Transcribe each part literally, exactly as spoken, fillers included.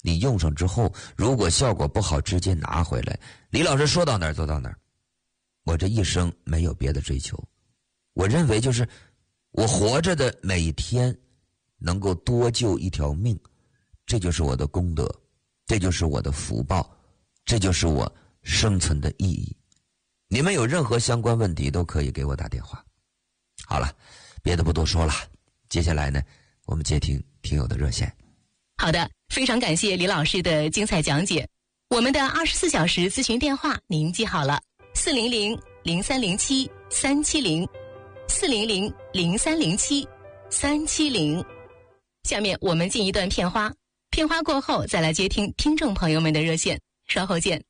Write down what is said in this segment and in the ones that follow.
你用上之后，如果效果不好，直接拿回来。李老师说到哪儿做到哪儿。我这一生没有别的追求，我认为就是我活着的每一天能够多救一条命，这就是我的功德，这就是我的福报，这就是我生存的意义。你们有任何相关问题都可以给我打电话。好了，别的不多说了，接下来呢，我们接听听友的热线。 好的，非常感谢李老师的精彩讲解。我们的二十四小时咨询电话您记好了，四零零零三零七三七零，四零零零三零七三七零。下面我们进一段片花，片花过后再来接听听众朋友们的热线，稍后见。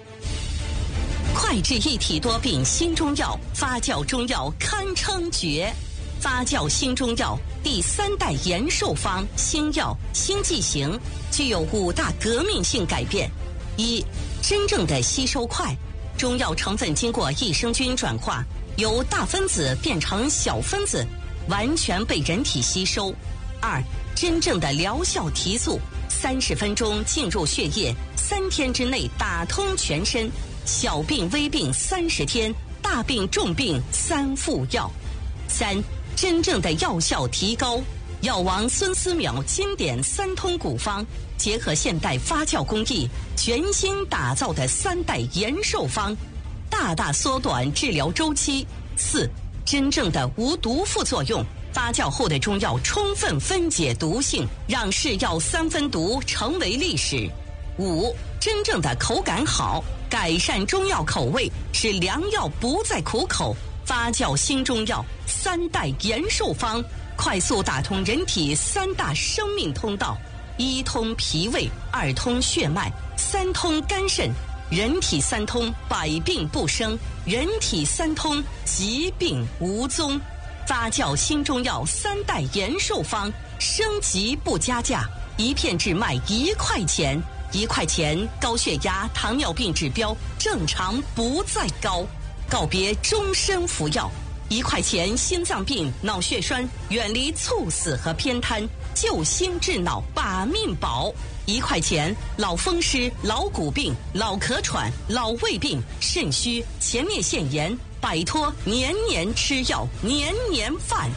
快治一体多病新中药，发酵中药堪称绝。发酵新中药第三代延寿方新药新剂型具有五大革命性改变：一、真正的吸收快，中药成分经过益生菌转化，由大分子变成小分子，完全被人体吸收。二、真正的疗效提速，三十分钟进入血液，三天之内打通全身，小病微病三十天，大病重病三副药。三、真正的药效提高，药王孙思邈经典三通古方，结合现代发酵工艺，全新打造的三代延寿方，大大缩短治疗周期。四、真正的无毒副作用，发酵后的中药充分分解毒性，让是药三分毒成为历史。五、真正的口感好，改善中药口味，使良药不再苦口。发酵新中药三代延寿方，快速打通人体三大生命通道：一通脾胃，二通血脉，三通肝肾。人体三通，百病不生；人体三通，疾病无踪。发酵新中药三代延寿方，升级不加价，一片只卖一块钱。一块钱，高血压、糖尿病指标正常不再高。告别终身服药，一块钱心脏病、脑血栓远离猝死和偏瘫，救心治脑把命保。一块钱老风湿、老骨病、老咳喘、老胃病、肾虚、前列腺炎，摆脱年年吃药、年年犯。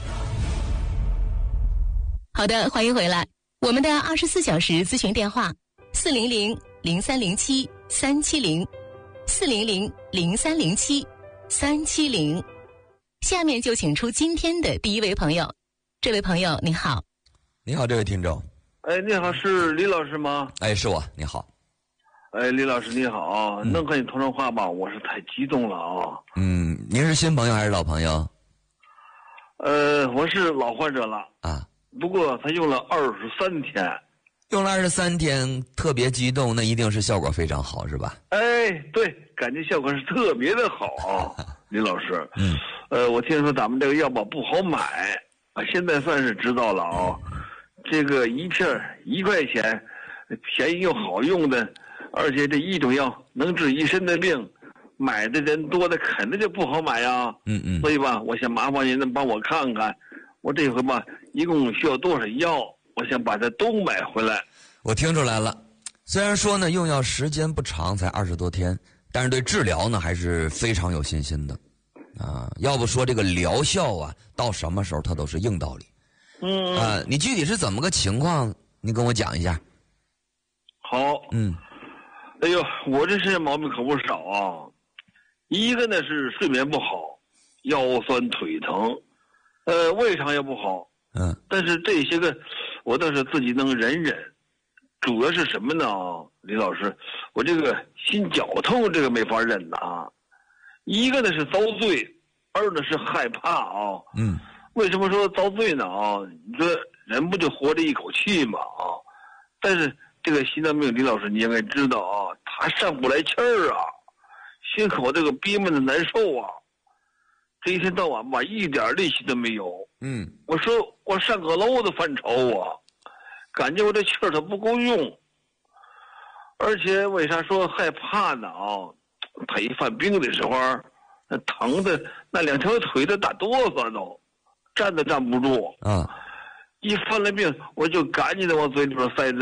好的，欢迎回来。我们的二十四小时咨询电话：四零零零三零七三七零。四零零零三零七三七零。下面就请出今天的第一位朋友。这位朋友你好。 你好，这位听众。 哎，你好，是李老师吗？ 哎，是我。你好。 哎，李老师你好，嗯、能和你通上话吧？我是太激动了啊。 嗯，您是新朋友还是老朋友？ 呃，我是老患者了啊。 不过他用了二十三天。 用了二十三天，特别激动，那一定是效果非常好，是吧？ 哎，对，感觉效果是特别的好啊，李老师。 嗯， 呃，我听说咱们这个药吧不好买，啊，现在算是知道了啊。这个一片一块钱，便宜又好用的，而且这一种药能治一身的病，买的人多的肯定就不好买呀。 嗯嗯。 所以吧，我想麻烦您能帮我看看，我这回吧一共需要多少药？我想把它都买回来。 我听出来了，虽然说呢用药时间不长，才二十多天，但是对治疗呢还是非常有信心的啊。要不说这个疗效啊，到什么时候它都是硬道理。 嗯啊，你具体是怎么个情况？你跟我讲一下。 好。 嗯。 哎呦，我这身上毛病可不少啊。一个呢是睡眠不好，腰酸腿疼，呃，胃肠也不好。 嗯。 但是这些个我倒是自己能忍忍。主要是什么呢？李老师，我这个心绞痛这个没法忍呐。一个呢是遭罪，二呢是害怕啊。 嗯。 为什么说遭罪呢？啊，你说人不就活着一口气嘛啊？但是这个心脏病，李老师你应该知道啊，他上不来气儿啊，心口这个憋闷的难受啊。这一天到晚吧，一点力气都没有。 嗯。 我说我上个楼都犯愁啊。感觉我这气儿它不够用，而且为啥说害怕呢？啊，他一犯病的时候，那疼的那两条腿都打哆嗦都，站都站不住啊！ 一犯了病，我就赶紧的往嘴里边塞